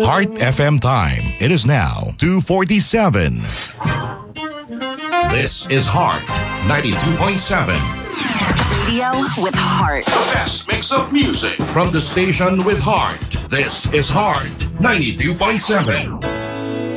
Heart FM time. It is now 2:47. This is Heart 92.7. Radio with heart. The best mix of music from the station with heart. This is Heart 92.7.